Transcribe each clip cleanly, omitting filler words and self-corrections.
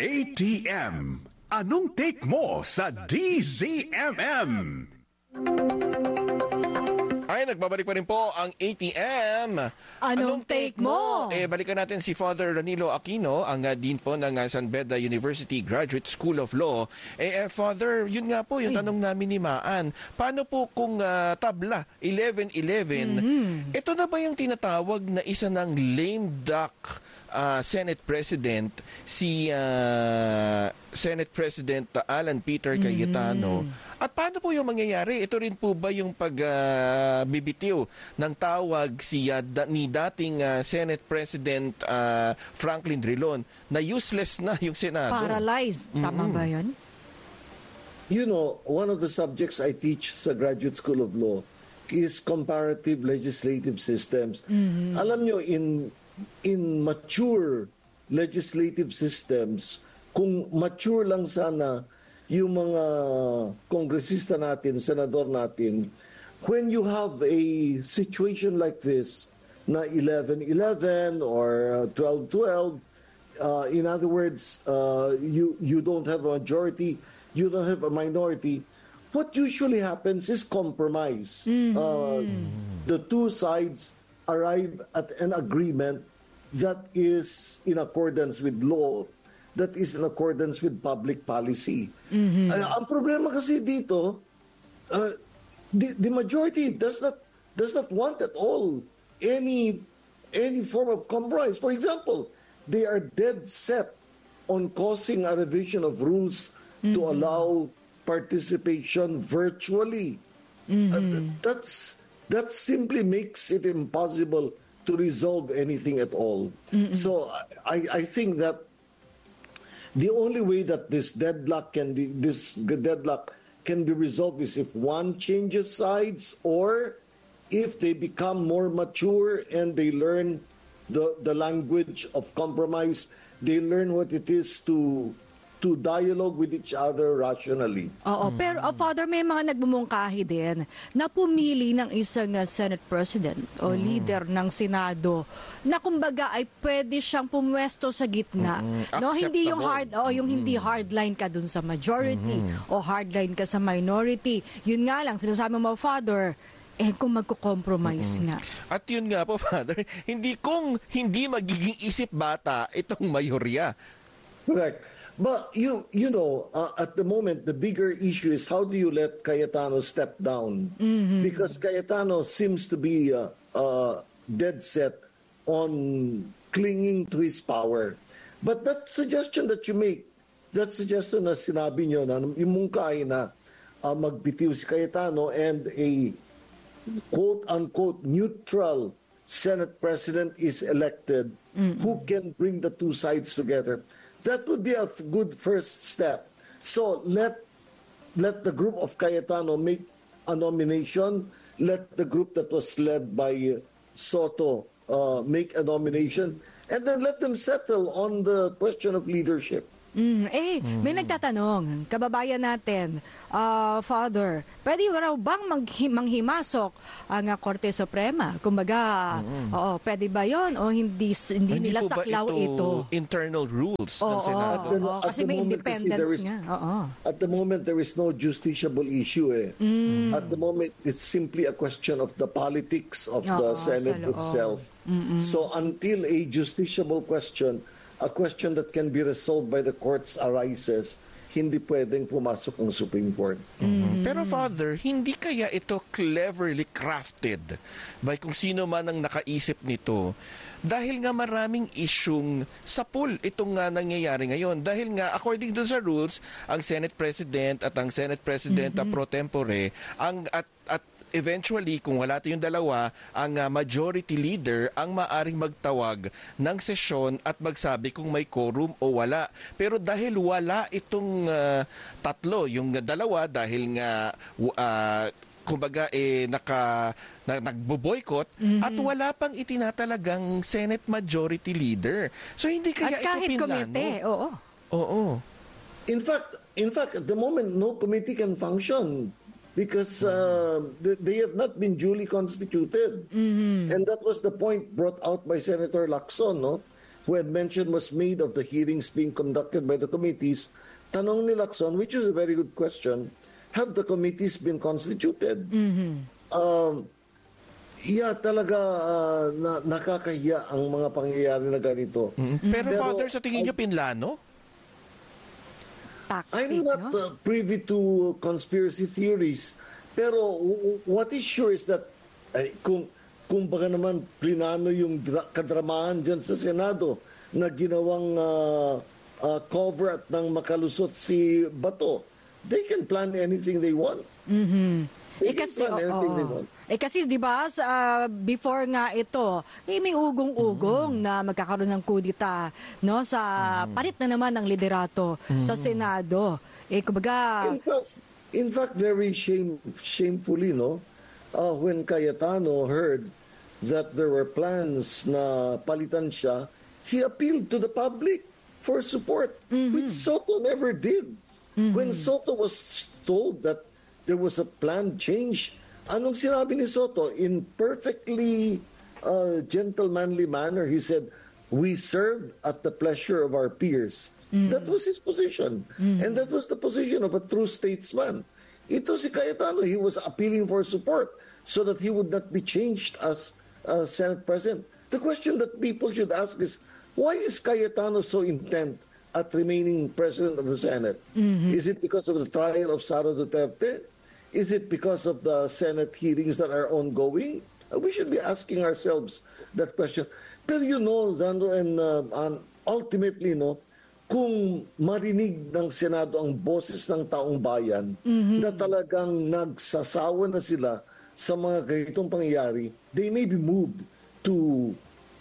ATM. Anong take mo sa DZMM? Ay, nagbabalik pa rin po ang ATM. Anong take mo? Balikan natin si Father Ranilo Aquino, ang Dean po ng San Beda University Graduate School of Law. Father, yun nga po, yung tanong namin ni Maan. Paano po kung tabla, 11-11, ito na ba yung tinatawag na isa ng lame duck Senate President, si Senate President Alan Peter Cayetano? At paano po yung mangyayari? Ito rin po ba yung pagbibitiw ng tawag ni dating Senate President Franklin Drilon na useless na yung Senado? Paralyzed. Tama ba yun? You know, one of the subjects I teach sa Graduate School of Law is comparative legislative systems. Alam nyo, in mature legislative systems, kung mature lang sana yung mga kongresista natin, senador natin, when you have a situation like this, na 11-11 or 12-12, in other words, you don't have a majority, you don't have a minority, what usually happens is compromise. The two sides arrive at an agreement that is in accordance with law, that is in accordance with public policy. Ang problema kasi dito, the majority does not want at all any form of compromise. For example, they are dead set on causing a revision of rules to allow participation virtually. That simply makes it impossible to resolve anything at all. So I think that the only way that this deadlock can be resolved is if one changes sides, or if they become more mature and they learn the language of compromise, they learn what it is to dialogue with each other rationally. Oo, pero Father, may mga nagmumungkahi din na pumili ng isang Senate President o leader ng Senado na kumbaga ay pwede siyang pumwesto sa gitna. No, hindi yung hindi hardline ka dun sa majority o hardline ka sa minority. Yun nga lang sinasabi mo, Father, kung magko-compromise nga. At yun nga po, Father, hindi magiging isip bata itong mayorya. Correct. But you know, at the moment, the bigger issue is how do you let Cayetano step down? Because Cayetano seems to be dead set on clinging to his power. But that suggestion that you make, that suggestion na sinabi nyo na imungkay na magbitiw si Cayetano and a quote-unquote neutral Senate President is elected, who can bring the two sides together? That would be a good first step. So let the group of Cayetano make a nomination. Let the group that was led by Soto make a nomination. And then let them settle on the question of leadership. May nagtatanong, kababayan natin, Father, pwede raw bang manghimasok ang Korte Suprema? Kumbaga, pwede ba yon o hindi nila saklaw ito? Internal rules ng Senado? Kasi may independence nga. At the moment, there is no justiciable issue. At the moment, it's simply a question of the politics of the Senate itself. So until a justiciable question, a question that can be resolved by the courts arises, hindi pwedeng pumasok ang Supreme Court. Pero Father, hindi kaya ito cleverly crafted by kung sino man ang nakaisip nito? Dahil nga maraming isyung sa pool itong nga nangyayari ngayon. Dahil nga, according dun sa rules, ang Senate President at ang Senate President pro tempore, at eventually, kung wala tayong dalawa, ang majority leader ang maaring magtawag ng sesyon at magsabi kung may quorum o wala. Pero dahil wala itong tatlo, yung dalawa, dahil nga kumbaga nagbo-boycott at wala pang itinatalagang Senate Majority Leader. So hindi kaya at kahit ito pinlano. Komite, Oo. In fact, at the moment, no committee can function. Because they have not been duly constituted. And that was the point brought out by Senator Lacson, no? when mention was made of the hearings being conducted by the committees, tanong ni Lacson, which is a very good question, have the committees been constituted? Talaga nakakahiya ang mga pangyayari na ganito. Pero Father, sa tingin niyo pinlano? I'm not privy to conspiracy theories, pero what is sure is that kung baga naman plinano yung kadramahan dyan sa Senado na ginawang cover at nang makalusot si Bato, they can plan anything they want. Kasi di ba before nga ito, may ugong-ugong na magkakaroon ng kudita, no, sa palit na naman ng liderato sa Senado. Kumbaga in fact very shamefully, no, when Cayetano heard that there were plans na palitan siya, he appealed to the public for support, which Soto never did. When Soto was told that there was a planned change, anong sinabi ni Soto? In perfectly gentlemanly manner, he said, we serve at the pleasure of our peers. That was his position. And that was the position of a true statesman. Ito si Cayetano, he was appealing for support so that he would not be changed as Senate President. The question that people should ask is, why is Cayetano so intent at remaining President of the Senate? Is it because of the trial of Sara Duterte? Is it because of the Senate hearings that are ongoing? We should be asking ourselves that question. Pero you know, Zando, and ultimately, no, kung marinig ng Senado ang boses ng taong bayan na talagang nagsasawa na sila sa mga ganitong pangyayari, they may be moved to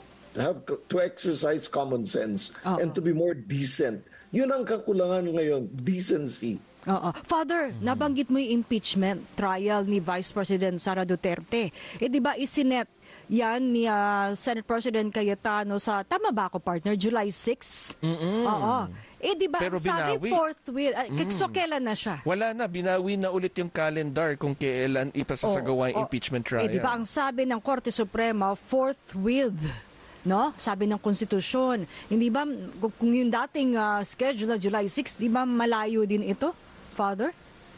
exercise common sense and to be more decent. Yun ang kakulangan ngayon, decency. Father, nabanggit mo yung impeachment trial ni Vice President Sara Duterte. Di ba isinet yan ni Senate President Cayetano sa, tama ba ako partner, July 6? Di ba pero sabi binawi. fourth wheel, so kailan na siya? Wala na, binawi na ulit yung calendar kung kailan ipasasagawa yung impeachment trial. Di ba ang sabi ng Korte Suprema, fourth with, no? Sabi ng konstitusyon. Hindi ba, kung yung dating schedule na July 6, di ba malayo din ito, Father?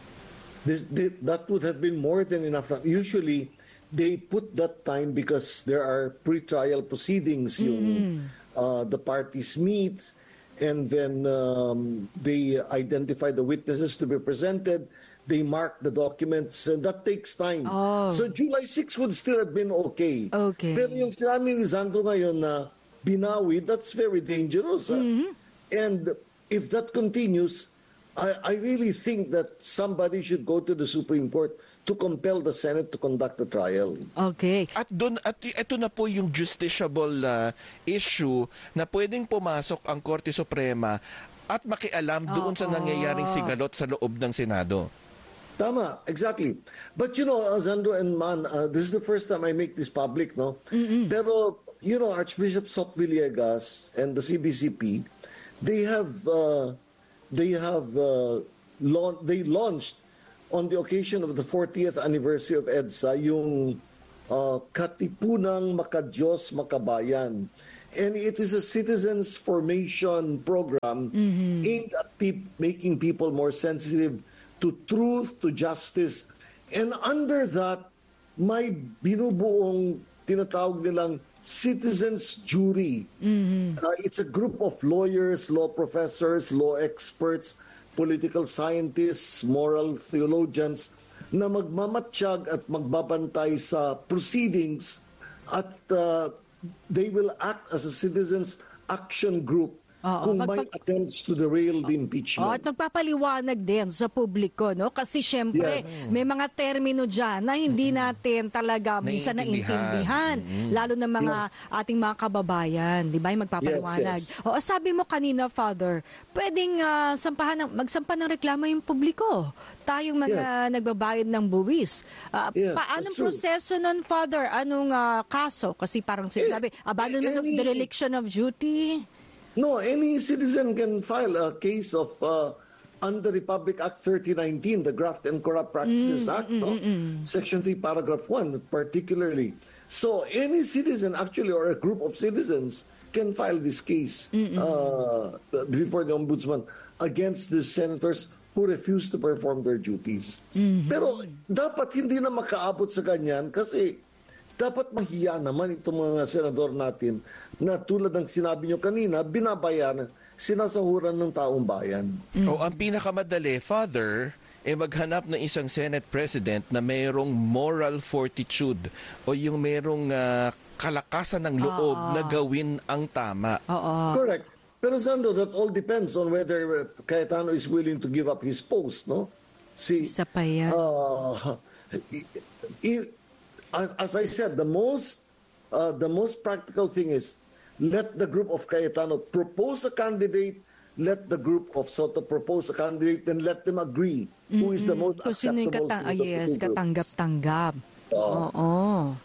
That would have been more than enough. Usually, they put that time because there are pre-trial proceedings. The parties meet, and then they identify the witnesses to be presented. They mark the documents, and that takes time. So July 6 would still have been okay. Pero yung sinabi ni Sandro ngayon na binawi, that's very dangerous. And if that continues, I really think that somebody should go to the Supreme Court to compel the Senate to conduct the trial. Okay. At ito na po yung justiciable issue na pwedeng pumasok ang Korte Suprema at makialam doon sa nangyayaring sigalot sa loob ng Senado. Tama, exactly. But you know, Zando and Man, this is the first time I make this public, no? Pero, you know, Archbishop Sok Villegas and the CBCP, they launched on the occasion of the 40th anniversary of EDSA yung Katipunang Makadiyos Makabayan. And it is a citizens formation program aimed at making people more sensitive to truth, to justice. And under that, may binubuong tinatawag nilang citizens jury. It's a group of lawyers, law professors, law experts, political scientists, moral theologians na magmamatsyag at magbabantay sa proceedings at they will act as a citizens action group kung may attempts to derail the impeachment. At magpapaliwanag din sa publiko, no? Kasi syempre, may mga termino dyan na hindi natin talaga minsan naintindihan. Lalo na mga ating mga kababayan, di ba? Yung magpapaliwanag. Sabi mo kanina, Father, pwedeng magsampa ng reklamo yung publiko. Tayong mga nagbabayad ng buwis. Paanong proseso nun, Father? Anong kaso? Kasi parang sinabi, abandonment of dereliction of duty. No, any citizen can file a case of under Republic Act 3019, the Graft and Corrupt Practices Act, no? Section 3, paragraph 1, particularly. So any citizen actually, or a group of citizens, can file this case before the ombudsman against the senators who refuse to perform their duties. Pero dapat hindi na makaabot sa ganyan kasi dapat mahiya naman itong mga senador natin na tulad ng sinabi nyo kanina, binabayaran, sinasahuran ng taong bayan. O ang pinakamadali, Father, maghanap ng isang Senate President na mayroong moral fortitude o yung mayroong kalakasan ng loob na gawin ang tama. Correct. Pero Sando, that all depends on whether Cayetano is willing to give up his post, no? Isa pa yan. As I said, the most practical thing is let the group of Cayetano propose a candidate, let the group of Soto propose a candidate, and let them agree who is the most Kung sino yung acceptable to the two groups. katanggap-tanggap. Oo.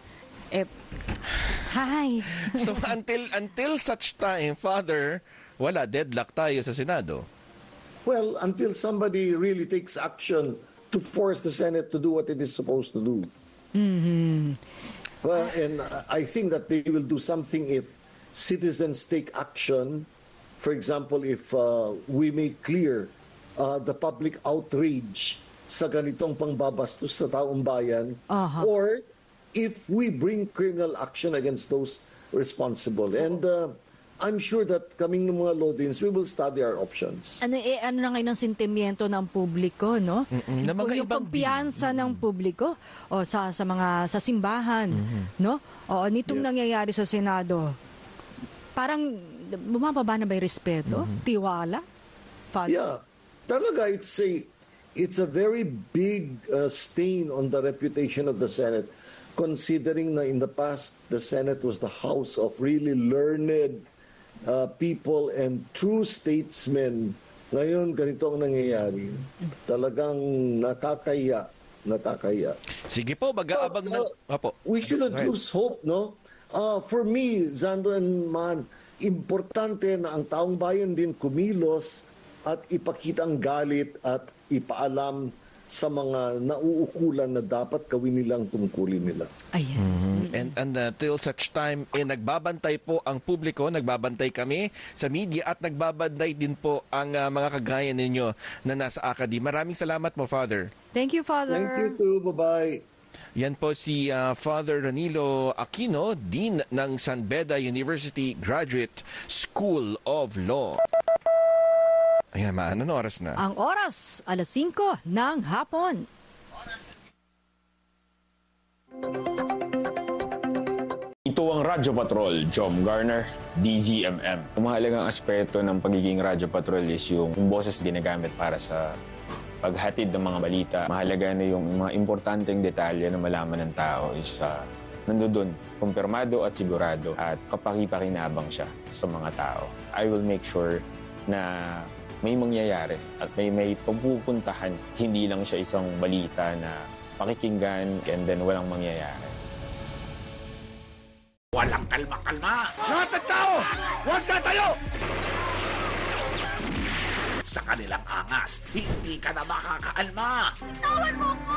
Hi. So until such time, Father, wala, deadlock tayo sa Senado. Well, until somebody really takes action to force the Senate to do what it is supposed to do. Well, and I think that they will do something if citizens take action. For example, if we make clear the public outrage sa ganitong pangbabastos sa taong bayan, or if we bring criminal action against those responsible. And I'm sure that kaming ng mga Lodins, we will study our options. Ano na ngayon ang sentimiento ng publiko, no? Na mga Yung ibang pampiyansa ng publiko o sa mga sa simbahan, no? O nitong nangyayari sa Senado. Parang bumababa na ba 'yung respeto, tiwala? Father? Yeah. Talaga it's a very big stain on the reputation of the Senate, considering na in the past the Senate was the house of really learned people and true statesmen. Ngayon, ganito ang nangyayari. Talagang nakakaya. Sige po, mag-aabang na. Apo. We shouldn't lose hope, no? For me, Zando and Man, importante na ang taong bayan din kumilos at ipakita ang galit at ipaalam sa mga nauukulan na dapat gawin nilang tungkulin nila. Ayan. And till such time, nagbabantay po ang publiko, nagbabantay kami sa media at nagbabantay din po ang mga kagaya ninyo na nasa Academy. Maraming salamat mo, Father. Thank you, Father. Thank you too. Bye-bye. Yan po si Father Danilo Aquino, Dean ng San Beda University Graduate School of Law. Ayan, anong oras na? Ang oras, 5:00 ng hapon. Ito ang Radyo Patrol, Jom Garner, DZMM. Ang mahalagang aspeto ng pagiging Radyo Patrol is yung boses ginagamit para sa paghatid ng mga balita. Mahalaga na yung mga importanteng detalye na malaman ng tao is nandoon, kumpirmado at sigurado at kapaki-pakinabang siya sa mga tao. I will make sure na may mangyayari at may pagpupuntahan. Hindi lang siya isang balita na pakikinggan and then walang mangyayari. Walang kalma-kalma! Lahat ng tao! Huwag tatayo! Sa kanilang angas, hindi ka na makakaalma! Tawan mo ko!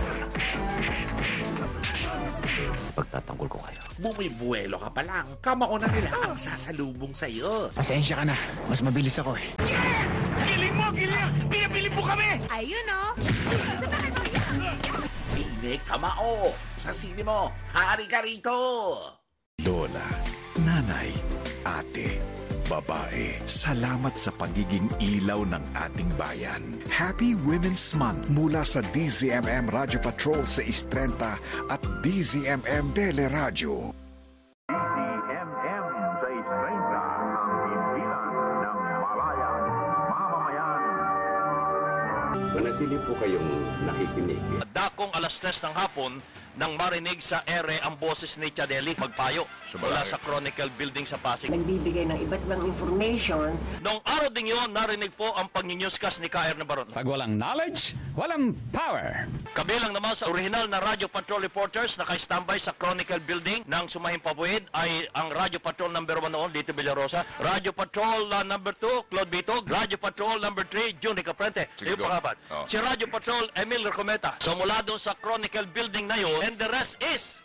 Pagtatanggol ko kayo. Bumibuelo ka pa lang, kamao na nila ang sasalubong sa'yo. Pasensya ka na. Mas mabilis ako eh. Yeah! Giling mo! Giling! Pinapili mo kami! Ayun o! Sabakan mo yan! Sine Kamao! Sa sine mo, hari ka rito! Lola, nanay, ate, babae, salamat sa pagiging ilaw ng ating bayan. Happy Women's Month mula sa DZMM Radio Patrol sa Istrenta at DZMM Teleradyo. DZMM sa Istrenta, ang himpilan ng malayang mamamayan. Manatili po kayong nakikinig. Dakong 3:00 ng hapon nang marinig sa ere ang boses ni Chadeli magpayo mula sa Chronicle Building sa Pasig. Nagbibigay ng iba't ibang information. Noong araw din yun, narinig po ang pag-newscast ni K.R. Nabaron. Pag walang knowledge, walang power. Kabilang naman sa original na Radio Patrol reporters na naka-standby sa Chronicle Building ng Sumahimpabuhid ay ang Radio Patrol number 1 noon, Lito Villarosa, Radio Patrol number 2, Claude Bitog, Radio Patrol number 3, Juni Caprente. Si Radio Patrol, Emil Recometa. So mula doon sa Chronicle Building na yun, and the rest is